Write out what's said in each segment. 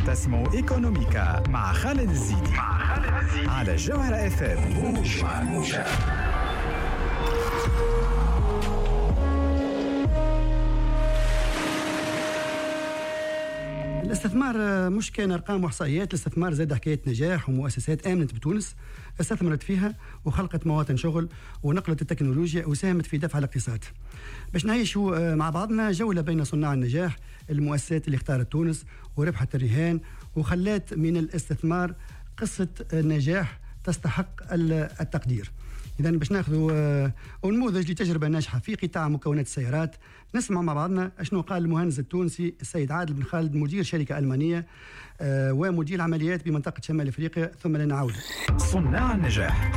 تسمو إيكونوميكا مع خالد الزيدي على جوهرة اف ام. الاستثمار مش كان ارقام واحصائيات، الاستثمار زاد حكايه نجاح ومؤسسات امنت بتونس استثمرت فيها وخلقت مواطن شغل ونقلت التكنولوجيا وساهمت في دفع الاقتصاد. باش نعيشوا مع بعضنا جوله بين صناع النجاح، المؤسسات اللي اختارت تونس وربحت الرهان وخلات من الاستثمار قصه نجاح تستحق التقدير. إذا باش ناخذوا نموذج لتجربة ناجحة في قطاع مكونات السيارات، نسمع مع بعضنا شنو قال المهندس التونسي السيد عادل بن خالد مدير شركة ألمانية ومدير عمليات بمنطقة شمال أفريقيا، ثم لنعود. صناع النجاح.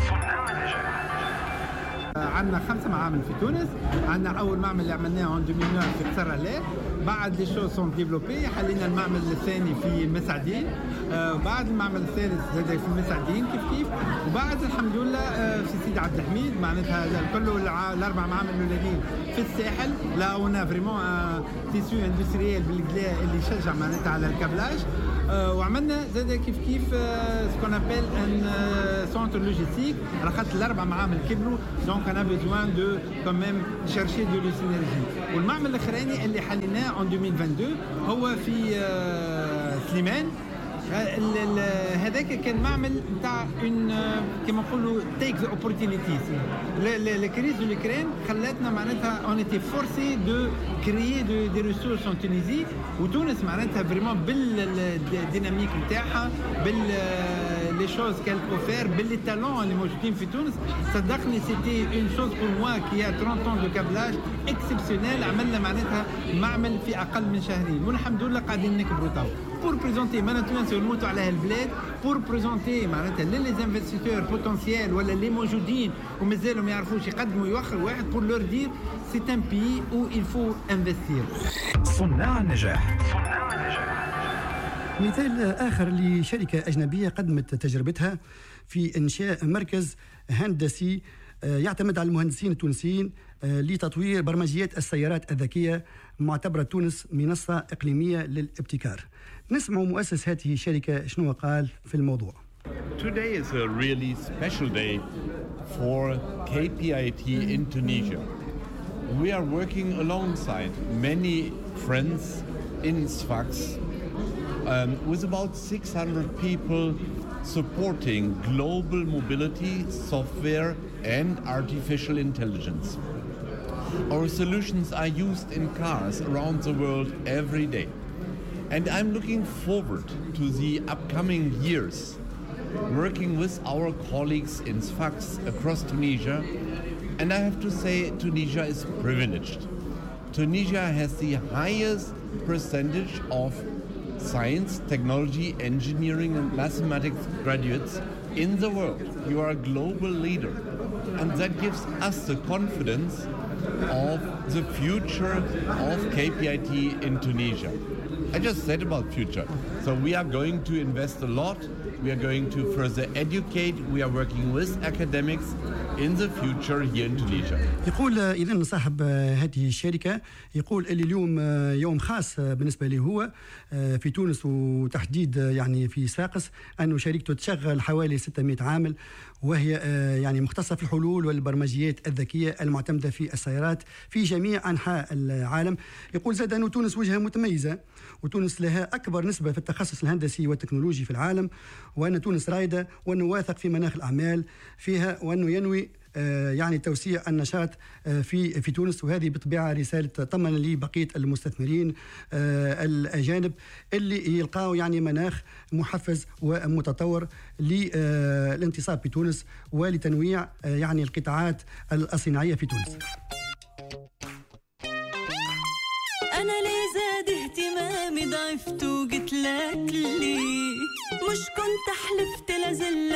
عندنا 5 معامل في تونس. عندنا اول معمل اللي عملناه في 2009 في قصر الليل، بعد لي شو سون ديفلوبي حلينا المعمل الثاني في المسعدين، بعد المعمل الثالث زاد في المسعدين كيف وبعد الحمد لله في سيدي عبد الحميد. معناتها كله الاربع معامل الاولانيين في الساحل. لا هنا فريمون تيسيو اندستريال بالكلا اللي يشجع معناتها على الكابلاج. وعملنا زاد كيف سكون ابل ان سونتر لوجيستيك، رخت الاربع معامل كبروا، دونك انا بيزوان دو كوميم شيرشي دو لو سينرجي. والمعمل الاخراني اللي حليناه 2022 هو في سليمان. هذاك كان معمل نتاع كما نقولوا تيك ذا اوبورتونيتيز. الكريز دو لوكران خلاتنا معناتها اون ايتي فورسي دو كريي دي ريسورس ان تونيزي، وتونس معناتها فريمون بالديناميك نتاعها بال لي شوز كال بو فير باللي تالون اللي موجودين في تونس. صدقني سيتي اون شوز بور موا كي ا 30 ans دو كابلاج اكسبسيونيل. عملنا معناتها معمل في اقل من شهرين والحمد لله قاعدين نكبروا تو بور بريزونتي معناتها نموتوا على هالبلاد، بور بريزونتي معناتها لي انفستيتور بوتنسيال ولا اللي موجودين ومازالوا ما يعرفوش يقدموا يوخروا واحد بور لور دير سي ان بي او il faut investir. صناع النجاح. مثال آخر لشركة أجنبية قدمت تجربتها في إنشاء مركز هندسي يعتمد على المهندسين التونسيين لتطوير برمجيات السيارات الذكية، معتبرة تونس منصة إقليمية للابتكار. نسمع مؤسس هذه الشركة شنو قال في الموضوع. Today is a really special day for KPIT in Tunisia. We are working alongside many friends in Sfax with about 600 people supporting global mobility, software and artificial intelligence. Our solutions are used in cars around the world every day. And I'm looking forward to the upcoming years working with our colleagues in Sfax across Tunisia. And I have to say Tunisia is privileged. Tunisia has the highest percentage of science, technology, engineering and mathematics graduates in the world. You are a global leader. And that gives us the confidence of the future of KPIT in Tunisia. I just said about future. So we are going to invest a lot. We are going to further educate. We are working with academics in the future here in Tunisia. يقول إذن صاحب هذه الشركة، يقول اللي اليوم يوم خاص بالنسبة له هو في تونس وتحديد يعني في صفاقس، أنه شركته تشغل حوالي 600 عامل، وهي يعني مختصة في الحلول والبرمجيات الذكية المعتمدة في السيارات في جميع أنحاء العالم. يقول زاد أنه تونس وجهة متميزة، وتونس لها أكبر نسبة في التخصص الهندسي والتكنولوجي في العالم، وأن تونس رايدة، وأنه واثق في مناخ الأعمال فيها، وأنه ينوي يعني توسيع النشاط في تونس. وهذه بطبيعة رسالة طمن لبقية المستثمرين الأجانب اللي يلقاوا يعني مناخ محفز ومتطور للانتصاب في تونس ولتنويع يعني القطاعات الصناعية في تونس. أنا ليه زاد اهتمامي ضعفت وقلت لك ليه، مش كنت حلفت لازل